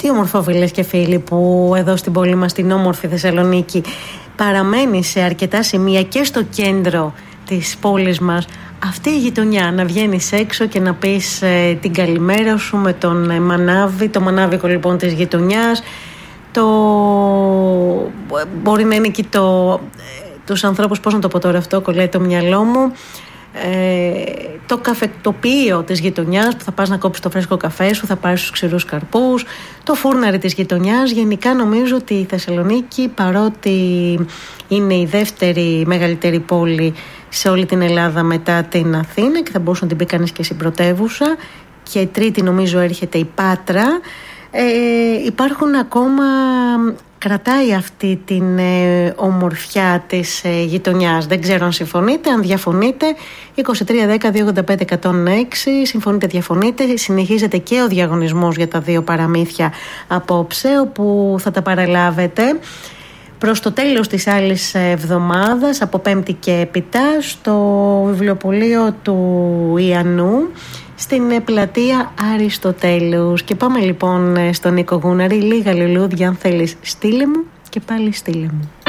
Τι όμορφο, φίλες και φίλοι, που εδώ στην πόλη μας, στην όμορφη Θεσσαλονίκη, παραμένει σε αρκετά σημεία και στο κέντρο της πόλης μας αυτή η γειτονιά. Να βγαίνεις έξω και να πεις την καλημέρα σου με τον μανάβη, το μανάβικο λοιπόν της γειτονιάς. Μπορεί να είναι και τους ανθρώπους, πώς να το πω τώρα αυτό, κολλάει το μυαλό μου. Το καφετοπείο της γειτονιάς που θα πας να κόψεις το φρέσκο καφέ σου, θα πάρεις τους ξηρούς καρπούς, το φούρναρι της γειτονιάς. Γενικά νομίζω ότι η Θεσσαλονίκη, παρότι είναι η δεύτερη μεγαλύτερη πόλη σε όλη την Ελλάδα μετά την Αθήνα και θα μπορούσε να την πει κανείς και συμπρωτεύουσα, και η τρίτη νομίζω έρχεται η Πάτρα, υπάρχουν ακόμα, κρατάει αυτή την ομορφιά της γειτονιάς. Δεν ξέρω αν συμφωνείτε. Αν διαφωνείτε, 2310-285-106. Συμφωνείτε, διαφωνείτε. Συνεχίζεται και ο διαγωνισμός για τα δύο παραμύθια απόψε, όπου θα τα παραλάβετε προς το τέλος της άλλης εβδομάδας, από Πέμπτη και έπειτα, στο βιβλιοπωλείο του Ιαννού, στην πλατεία Αριστοτέλους. Και πάμε λοιπόν στον Νίκο Γούναρη. Λίγα λουλούδια, αν θέλεις στείλε μου, και πάλι στείλε μου.